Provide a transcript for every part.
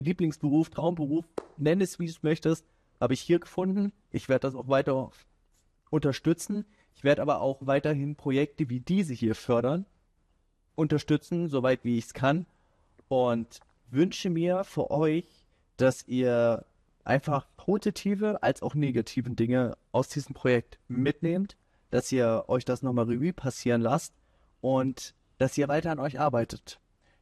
Lieblingsberuf, Traumberuf, nenn es wie du es möchtest, habe ich hier gefunden. Ich werde das auch weiter unterstützen. Ich werde aber auch weiterhin Projekte wie diese hier fördern, unterstützen, soweit wie ich es kann. Und wünsche mir für euch, dass ihr einfach positive als auch negative Dinge aus diesem Projekt mitnehmt, dass ihr euch das nochmal Revue passieren lasst und dass ihr weiter an euch arbeitet.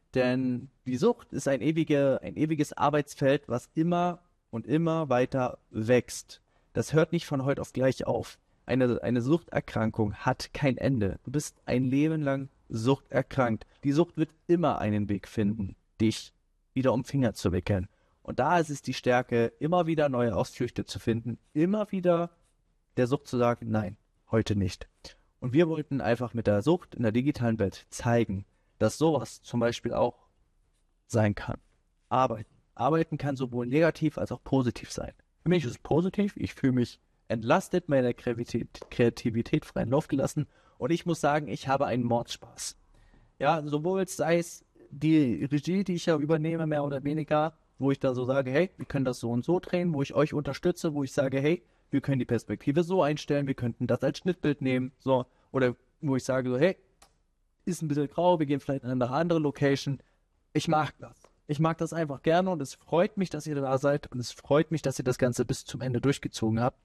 Denn die Sucht ist ein ewiges Arbeitsfeld, was immer und immer weiter wächst. Das hört nicht von heute auf gleich auf. Eine Suchterkrankung hat kein Ende. Du bist ein Leben lang suchterkrankt. Die Sucht wird immer einen Weg finden, dich wieder um Finger zu wickeln. Und da ist es die Stärke, immer wieder neue Ausflüchte zu finden, immer wieder der Sucht zu sagen, nein, heute nicht. Und wir wollten einfach mit der Sucht in der digitalen Welt zeigen, dass sowas zum Beispiel auch sein kann. Arbeiten. Arbeiten kann sowohl negativ als auch positiv sein. Für mich ist es positiv, ich fühle mich entlastet, meine Kreativität freien Lauf gelassen und ich muss sagen, ich habe einen Mordspaß. Ja, sowohl sei es die Regie, die ich ja übernehme, mehr oder weniger, wo ich da so sage, hey, wir können das so und so drehen, wo ich euch unterstütze, wo ich sage, hey, wir können die Perspektive so einstellen, wir könnten das als Schnittbild nehmen, so, oder wo ich sage so, hey, ist ein bisschen grau, wir gehen vielleicht in eine andere Location. Ich mag das. Ich mag das einfach gerne und es freut mich, dass ihr da seid und es freut mich, dass ihr das Ganze bis zum Ende durchgezogen habt.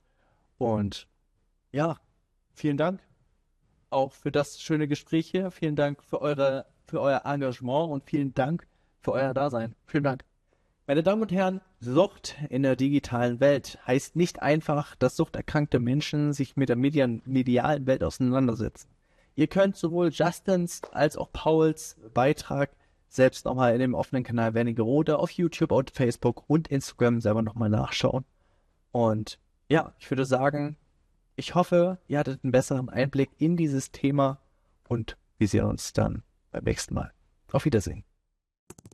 Und ja, vielen Dank auch für das schöne Gespräch hier. Vielen Dank für euer Engagement und vielen Dank für euer Dasein. Vielen Dank. Meine Damen und Herren, Sucht in der digitalen Welt heißt nicht einfach, dass suchterkrankte Menschen sich mit der medialen Welt auseinandersetzen. Ihr könnt sowohl Justins als auch Pauls Beitrag selbst nochmal in dem offenen Kanal Wernigerode auf YouTube und Facebook und Instagram selber nochmal nachschauen. Und ja, ich würde sagen, ich hoffe, ihr hattet einen besseren Einblick in dieses Thema und wir sehen uns dann beim nächsten Mal. Auf Wiedersehen.